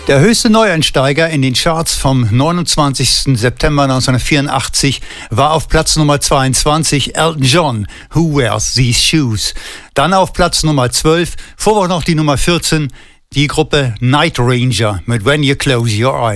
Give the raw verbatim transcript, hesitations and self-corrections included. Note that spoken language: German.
Der höchste Neueinsteiger in den Charts vom neunundzwanzigsten September neunzehnhundertvierundachtzig war auf Platz Nummer zweiundzwanzig Elton John, Who Wears These Shoes? Dann auf Platz Nummer zwölf, vorher noch die Nummer vierzehn, die Gruppe Night Ranger mit When You Close Your Eyes.